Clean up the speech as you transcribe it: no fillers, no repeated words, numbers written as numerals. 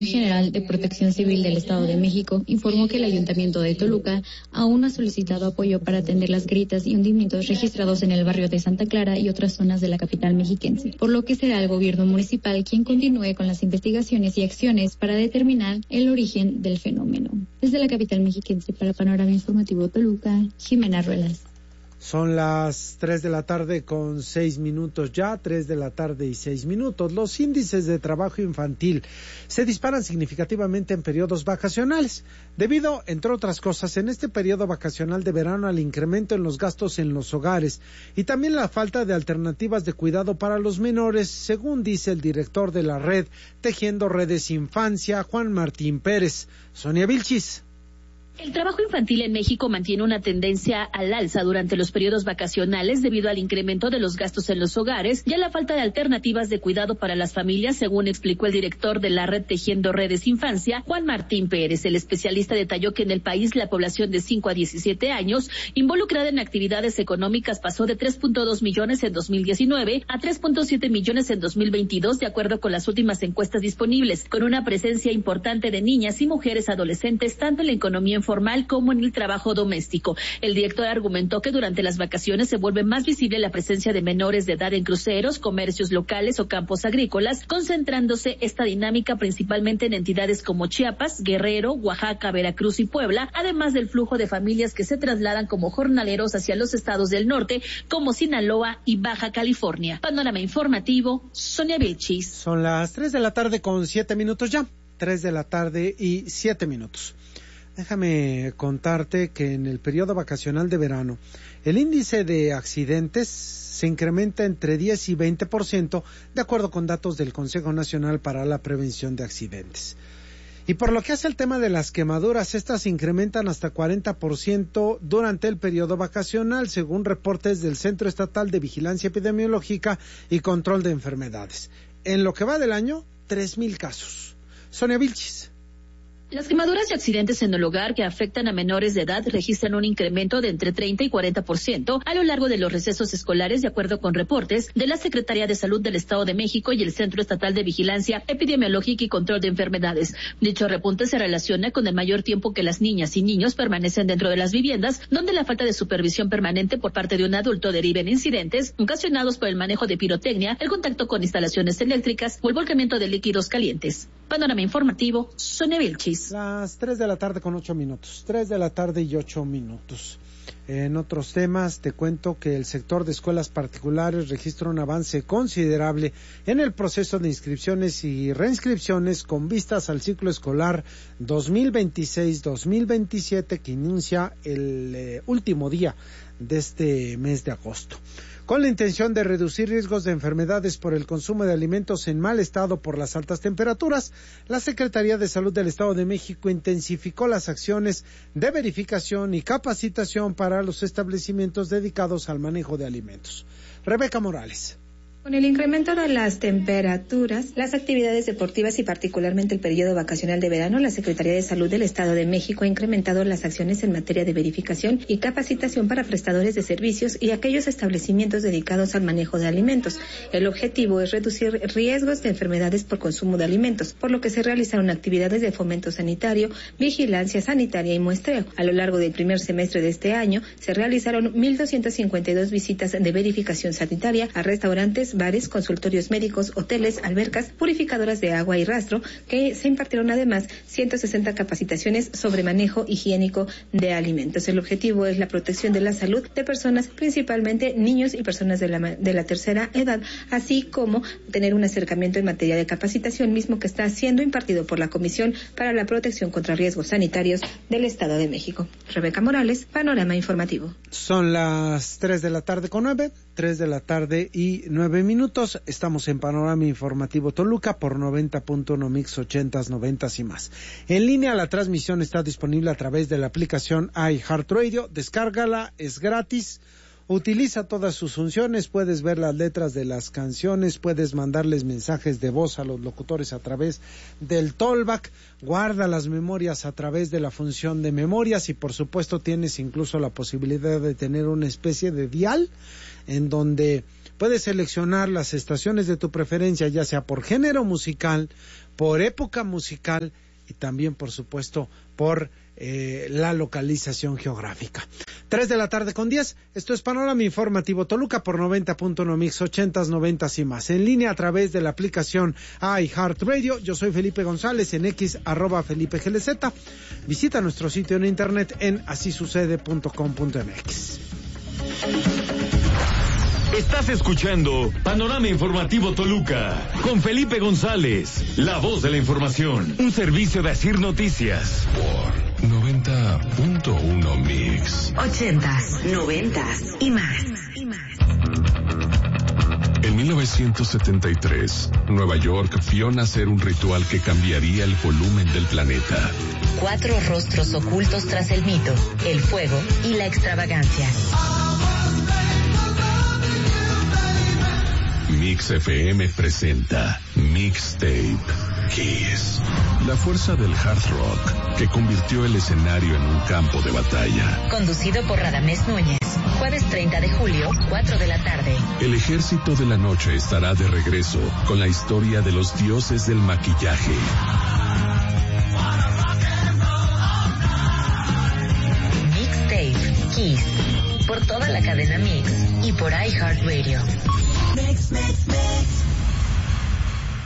General de Protección Civil del Estado de México informó que el Ayuntamiento de Toluca aún no ha solicitado apoyo para atender las grietas y hundimientos registrados en el barrio de Santa Clara y otras zonas de la capital mexiquense, por lo que será el gobierno municipal quien continúe con las investigaciones y acciones para determinar el origen del fenómeno. Desde la capital mexiquense para Panorama Informativo Toluca, Jimena Ruelas. Son las 3 de la tarde con 6 minutos ya, 3 de la tarde y 6 minutos. Los índices de trabajo infantil se disparan significativamente en periodos vacacionales, debido, entre otras cosas, en este periodo vacacional de verano al incremento en los gastos en los hogares y también la falta de alternativas de cuidado para los menores, según dice el director de la red Tejiendo Redes Infancia, Juan Martín Pérez. Sonia Vilchis. El trabajo infantil en México mantiene una tendencia al alza durante los periodos vacacionales debido al incremento de los gastos en los hogares y a la falta de alternativas de cuidado para las familias, según explicó el director de la red Tejiendo Redes Infancia, Juan Martín Pérez. El especialista detalló que en el país la población de 5 a 17 años involucrada en actividades económicas pasó de 3.2 millones en 2019 a 3.7 millones en 2022, de acuerdo con las últimas encuestas disponibles, con una presencia importante de niñas y mujeres adolescentes tanto en la economía informal como en el trabajo doméstico. El director argumentó que durante las vacaciones se vuelve más visible la presencia de menores de edad en cruceros, comercios locales o campos agrícolas, concentrándose esta dinámica principalmente en entidades como Chiapas, Guerrero, Oaxaca, Veracruz y Puebla, además del flujo de familias que se trasladan como jornaleros hacia los estados del norte como Sinaloa y Baja California. Panorama Informativo, Sonia Vilchis. Son las 3 de la tarde con 7 minutos ya, 3 de la tarde y 7 minutos. Déjame contarte que en el periodo vacacional de verano, el índice de accidentes se incrementa entre 10 y 20%, de acuerdo con datos del Consejo Nacional para la Prevención de Accidentes. Y por lo que hace al tema de las quemaduras, estas se incrementan hasta 40% durante el periodo vacacional, según reportes del Centro Estatal de Vigilancia Epidemiológica y Control de Enfermedades. En lo que va del año, 3,000 casos. Sonia Vilchis. Las quemaduras y accidentes en el hogar que afectan a menores de edad registran un incremento de entre 30 y 40% a lo largo de los recesos escolares, de acuerdo con reportes de la Secretaría de Salud del Estado de México y el Centro Estatal de Vigilancia Epidemiológica y Control de Enfermedades. Dicho repunte se relaciona con el mayor tiempo que las niñas y niños permanecen dentro de las viviendas, donde la falta de supervisión permanente por parte de un adulto deriva en incidentes ocasionados por el manejo de pirotecnia, el contacto con instalaciones eléctricas o el volcamiento de líquidos calientes. Panorama Informativo, Sonia Vilchis. Las 3 de la tarde con 8 minutos, 3 de la tarde y 8 minutos. En otros temas, te cuento que el sector de escuelas particulares registra un avance considerable en el proceso de inscripciones y reinscripciones con vistas al ciclo escolar 2026-2027 que inicia el último día de este mes de agosto. Con la intención de reducir riesgos de enfermedades por el consumo de alimentos en mal estado por las altas temperaturas, la Secretaría de Salud del Estado de México intensificó las acciones de verificación y capacitación para los establecimientos dedicados al manejo de alimentos. Rebeca Morales. Con el incremento de las temperaturas, las actividades deportivas y particularmente el periodo vacacional de verano, la Secretaría de Salud del Estado de México ha incrementado las acciones en materia de verificación y capacitación para prestadores de servicios y aquellos establecimientos dedicados al manejo de alimentos. El objetivo es reducir riesgos de enfermedades por consumo de alimentos, por lo que se realizaron actividades de fomento sanitario, vigilancia sanitaria y muestreo. A lo largo del primer semestre de este año, se realizaron 1,252 visitas de verificación sanitaria a restaurantes, bares, consultorios médicos, hoteles, albercas, purificadoras de agua y rastro, que se impartieron además 160 capacitaciones sobre manejo higiénico de alimentos. El objetivo es la protección de la salud de personas, principalmente niños y personas de la tercera edad, así como tener un acercamiento en materia de capacitación mismo que está siendo impartido por la Comisión para la Protección contra Riesgos Sanitarios del Estado de México. Rebeca Morales, Panorama Informativo. Son las 3 de la tarde con 9, 3 de la tarde y 9 minutos. Estamos en Panorama Informativo Toluca por 90.1 Mix 80s, 90s y más. En línea la transmisión está disponible a través de la aplicación iHeartRadio. Descárgala, es gratis. Utiliza todas sus funciones, puedes ver las letras de las canciones, puedes mandarles mensajes de voz a los locutores a través del Tollback, guarda las memorias a través de la función de memorias y por supuesto tienes incluso la posibilidad de tener una especie de dial en donde Puedes seleccionar las estaciones de tu preferencia, ya sea por género musical, por época musical y también, por supuesto, por la localización geográfica. 3:10 p.m. Esto es Panorama Informativo Toluca por 90.1 Mix, 80s, 90s y más. En línea a través de la aplicación iHeartRadio. Yo soy Felipe González, en X, @FelipeGLZ. Visita nuestro sitio en internet en asisucede.com.mx. Estás escuchando Panorama Informativo Toluca con Felipe González, la voz de la información. Un servicio de Asir Noticias por 90.1 Mix. 80s, 90s y más. En 1973, Nueva York vio nacer un ritual que cambiaría el volumen del planeta. 4 rostros ocultos tras el mito, el fuego y la extravagancia. Mix FM presenta Mixtape Kiss. La fuerza del hard rock que convirtió el escenario en un campo de batalla. Conducido por Radamés Núñez. Jueves 30 de julio, 4 de la tarde. El ejército de la noche estará de regreso con la historia de los dioses del maquillaje. Mixtape Kiss. Por toda la cadena Mix y por iHeartRadio. Mix, mix, mix.